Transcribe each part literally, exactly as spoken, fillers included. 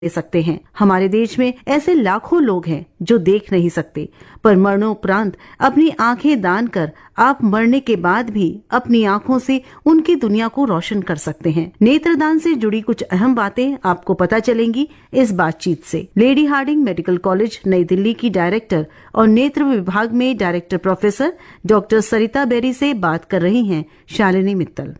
दे सकते हैं। हमारे देश में ऐसे लाखों लोग हैं जो देख नहीं सकते, पर मरणोपरांत अपनी आंखें दान कर आप मरने के बाद भी अपनी आंखों से उनकी दुनिया को रोशन कर सकते हैं। नेत्रदान से जुड़ी कुछ अहम बातें आपको पता चलेंगी इस बातचीत से। लेडी हार्डिंग मेडिकल कॉलेज नई दिल्ली की डायरेक्टर और नेत्र विभाग में डायरेक्टर प्रोफेसर डॉक्टर सरिता बेरी से बात कर रही हैं शालिनी मित्तल।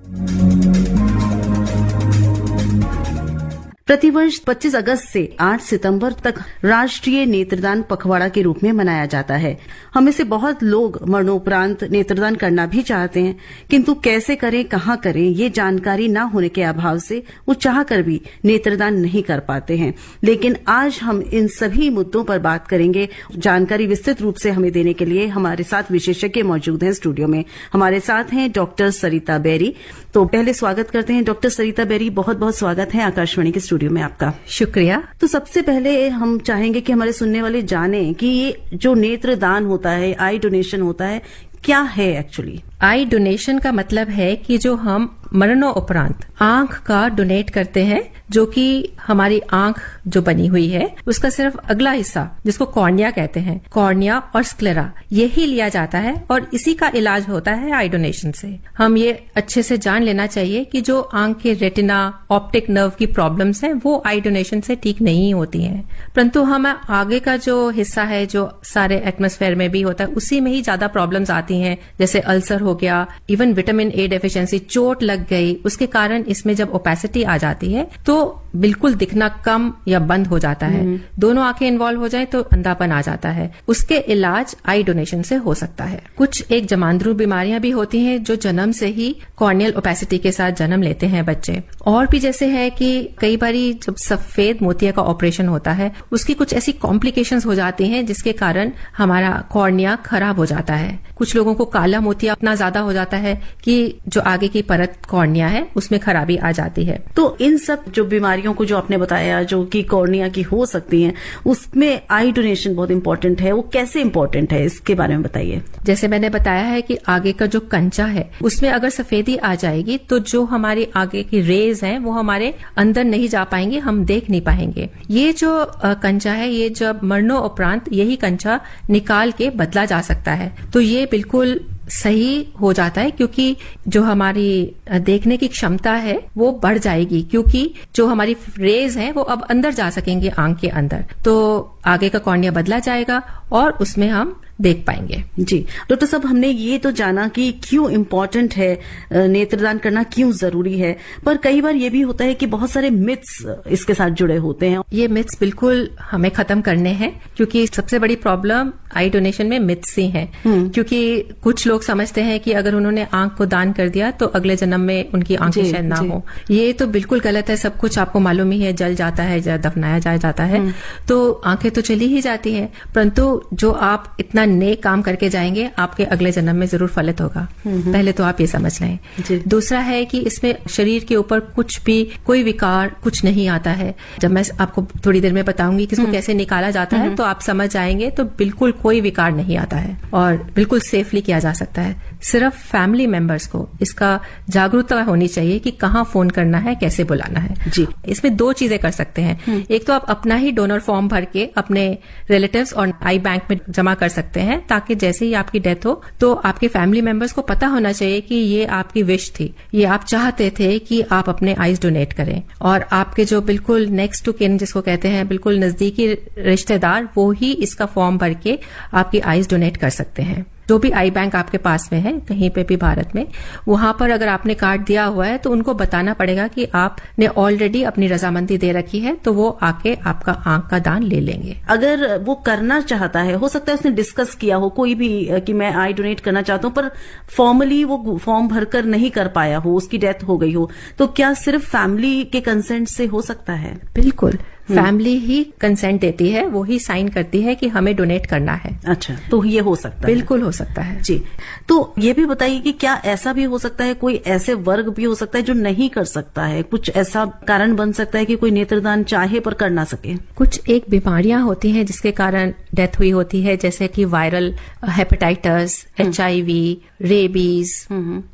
प्रतिवर्ष पच्चीस अगस्त से आठ सितंबर तक राष्ट्रीय नेत्रदान पखवाड़ा के रूप में मनाया जाता है। हम में से बहुत लोग मरणोपरांत नेत्रदान करना भी चाहते हैं, किंतु कैसे करें, कहाँ करें, ये जानकारी न होने के अभाव से वो चाह कर भी नेत्रदान नहीं कर पाते हैं। लेकिन आज हम इन सभी मुद्दों पर बात करेंगे। जानकारी विस्तृत रूप से हमें देने के लिए हमारे साथ विशेषज्ञ मौजूद हैं स्टूडियो में। हमारे साथ हैं डॉक्टर सरिता बेरी। तो पहले स्वागत करते हैं डॉक्टर सरिता बेरी, बहुत बहुत स्वागत है आकाशवाणी के स्टूडियो में आपका। शुक्रिया। तो सबसे पहले हम चाहेंगे कि हमारे सुनने वाले जाने कि ये जो नेत्रदान होता है, आई डोनेशन होता है, क्या है एक्चुअली? आई डोनेशन का मतलब है कि जो हम मरणोपरांत आंख का डोनेट करते हैं, जो कि हमारी आंख जो बनी हुई है उसका सिर्फ अगला हिस्सा, जिसको कॉर्निया कहते हैं, कॉर्निया और स्क्लेरा, यही लिया जाता है और इसी का इलाज होता है आई डोनेशन से। हम ये अच्छे से जान लेना चाहिए कि जो आंख के रेटिना, ऑप्टिक नर्व की प्रॉब्लम्स हैं वो आई डोनेशन से ठीक नहीं होती हैं, परंतु हम आगे का जो हिस्सा है जो सारे एटमॉस्फेयर में भी होता है उसी में ही ज्यादा प्रॉब्लम्स आती हैं, जैसे अल्सर हो गया, इवन विटामिन ए डेफिशिएंसी, चोट लग गई, उसके कारण इसमें जब ओपेसिटी आ जाती है तो बिल्कुल दिखना कम या बंद हो जाता है। दोनों आंखें इन्वॉल्व हो जाए तो अंधापन आ जाता है। उसके इलाज आई डोनेशन से हो सकता है। कुछ एक जमांद्रू बीमारियां भी होती हैं जो जन्म से ही कॉर्नियल ओपेसिटी के साथ जन्म लेते हैं बच्चे। और भी जैसे है कि कई बारी जब सफेद मोतिया का ऑपरेशन होता है उसकी कुछ ऐसी कॉम्प्लिकेशंस हो जाती हैं जिसके कारण हमारा कॉर्निया खराब हो जाता है। कुछ लोगों को काला मोतिया इतना ज्यादा हो जाता है कि जो आगे की परत कॉर्निया है उसमें खराबी आ जाती है। तो इन सब जो बीमारियों को जो आपने बताया जो कि कॉर्निया की हो सकती हैं, उसमें आई डोनेशन बहुत इंपॉर्टेंट है। वो कैसे इंपॉर्टेंट है, इसके बारे में बताइए। जैसे मैंने बताया है कि आगे का जो कंचा है उसमें अगर सफेदी आ जाएगी तो जो हमारी आगे की रेज हैं वो हमारे अंदर नहीं जा पाएंगे, हम देख नहीं पाएंगे। ये जो कंचा है, ये जब मरणोपरांत यही कंचा निकाल के बदला जा सकता है, तो ये बिल्कुल सही हो जाता है, क्योंकि जो हमारी देखने की क्षमता है वो बढ़ जाएगी, क्योंकि जो हमारी रेज हैं वो अब अंदर जा सकेंगे आंख के अंदर, तो आगे का कॉर्निया बदला जाएगा और उसमें हम देख पाएंगे। जी डॉक्टर साहब, हमने ये तो जाना कि क्यों इम्पोर्टेंट है नेत्रदान करना, क्यों जरूरी है, पर कई बार ये भी होता है कि बहुत सारे मिथ्स इसके साथ जुड़े होते हैं। ये मिथ्स बिल्कुल हमें खत्म करने हैं, क्योंकि सबसे बड़ी प्रॉब्लम आई डोनेशन में मिथ्स ही है। क्योंकि कुछ लोग समझते हैं कि अगर उन्होंने आंख को दान कर दिया तो अगले जन्म में उनकी आंखें शायद ना हो। ये तो बिल्कुल गलत है। सब कुछ आपको मालूम ही है, जल जाता है, दफनाया जा जाता है, तो आंखें तो चली ही जाती है, परंतु जो आप इतना नेक काम करके जाएंगे आपके अगले जन्म में जरूर फलित होगा। पहले तो आप ये समझ लें। दूसरा है कि इसमें शरीर के ऊपर कुछ भी कोई विकार कुछ नहीं आता है। जब मैं आपको थोड़ी देर में बताऊंगी कि इसको कैसे निकाला जाता है तो आप समझ जाएंगे। तो बिल्कुल कोई विकार नहीं आता है और बिल्कुल सेफली किया जा सकता है। सिर्फ फैमिली मेंबर्स को इसका जागरूकता होनी चाहिए कि कहाँ फोन करना है, कैसे बुलाना है। जी, इसमें दो चीजें कर सकते हैं। एक तो आप अपना ही डोनर फॉर्म भर के अपने रिलेटिव्स और आई बैंक में जमा कर सकते हैं, ताकि जैसे ही आपकी डेथ हो तो आपके फैमिली मेंबर्स को पता होना चाहिए कि ये आपकी विश थी, ये आप चाहते थे कि आप अपने आईज डोनेट करें। और आपके जो बिल्कुल नेक्स्ट टू किन जिसको कहते हैं, बिल्कुल नजदीकी रिश्तेदार, वो ही इसका फॉर्म भर के आपकी आईज डोनेट कर सकते हैं। जो भी आई बैंक आपके पास में है, कहीं पे भी भारत में, वहां पर अगर आपने कार्ड दिया हुआ है तो उनको बताना पड़ेगा कि आपने ऑलरेडी अपनी रजामंदी दे रखी है, तो वो आके आपका आंख का दान ले लेंगे। अगर वो करना चाहता है, हो सकता है उसने डिस्कस किया हो कोई भी कि मैं आई डोनेट करना चाहता हूं, पर फॉर्मली वो फॉर्म भरकर नहीं कर पाया हो, उसकी डेथ हो गई हो, तो क्या सिर्फ फैमिली के कंसेंट से हो सकता है? बिल्कुल, फैमिली ही कंसेंट देती है, वो ही साइन करती है कि हमें डोनेट करना है। अच्छा, तो ये हो सकता है? बिल्कुल हो सकता है जी। तो ये भी बताइए कि क्या ऐसा भी हो सकता है, कोई ऐसे वर्ग भी हो सकता है जो नहीं कर सकता है? कुछ ऐसा कारण बन सकता है कि कोई नेत्रदान चाहे पर कर ना सके? कुछ एक बीमारियां होती हैं जिसके कारण डेथ हुई होती है, जैसे कि viral hepatitis, H I we, rabies,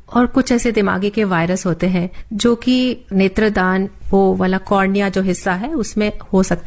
और कुछ ऐसे दिमागी के वायरस होते हैं जो कि नेत्रदान वो वाला कॉर्निया जो हिस्सा है उसमें हो सकता